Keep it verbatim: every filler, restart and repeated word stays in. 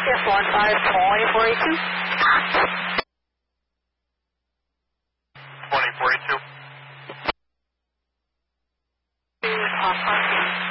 Yes, one five twenty-four eighty-two. twenty-four eighty-two. Two, top parking.